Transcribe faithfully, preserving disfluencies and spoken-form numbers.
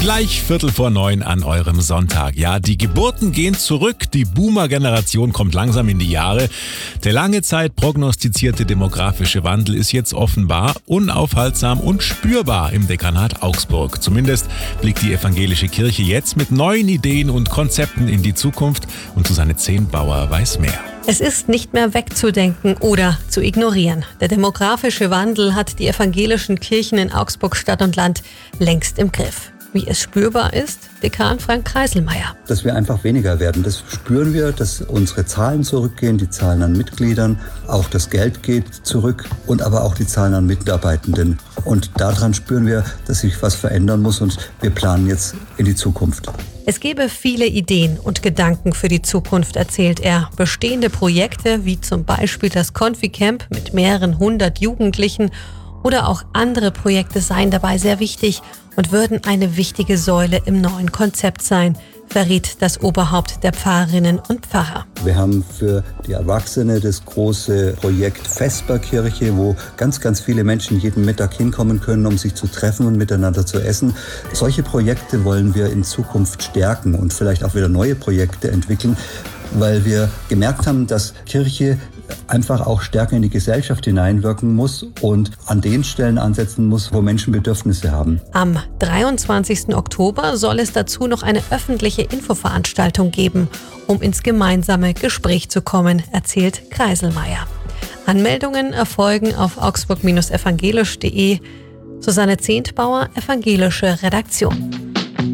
Gleich Viertel vor neun an eurem Sonntag. Ja, die Geburten gehen zurück, die Boomer-Generation kommt langsam in die Jahre. Der lange Zeit prognostizierte demografische Wandel ist jetzt offenbar unaufhaltsam und spürbar im Dekanat Augsburg. Zumindest blickt die evangelische Kirche jetzt mit neuen Ideen und Konzepten in die Zukunft und Susanne Zehntbauer weiß mehr. Es ist nicht mehr wegzudenken oder zu ignorieren. Der demografische Wandel hat die evangelischen Kirchen in Augsburg Stadt und Land längst im Griff. Wie es spürbar ist, Dekan Frank Kreiselmeier. Dass wir einfach weniger werden, das spüren wir, dass unsere Zahlen zurückgehen, die Zahlen an Mitgliedern, auch das Geld geht zurück und aber auch die Zahlen an Mitarbeitenden. Und daran spüren wir, dass sich was verändern muss und wir planen jetzt in die Zukunft. Es gebe viele Ideen und Gedanken für die Zukunft, erzählt er. Bestehende Projekte, wie zum Beispiel das Konfi-Camp mit mehreren hundert Jugendlichen oder auch andere Projekte seien dabei sehr wichtig und würden eine wichtige Säule im neuen Konzept sein, verriet das Oberhaupt der Pfarrerinnen und Pfarrer. Wir haben für die Erwachsene das große Projekt Vesperkirche, wo ganz, ganz viele Menschen jeden Mittag hinkommen können, um sich zu treffen und miteinander zu essen. Solche Projekte wollen wir in Zukunft stärken und vielleicht auch wieder neue Projekte entwickeln, weil wir gemerkt haben, dass Kirche einfach auch stärker in die Gesellschaft hineinwirken muss und an den Stellen ansetzen muss, wo Menschen Bedürfnisse haben. Am dreiundzwanzigsten Oktober soll es dazu noch eine öffentliche Infoveranstaltung geben, um ins gemeinsame Gespräch zu kommen, erzählt Kreiselmeier. Anmeldungen erfolgen auf augsburg evangelisch punkt de. Susanne Zehntbauer, evangelische Redaktion.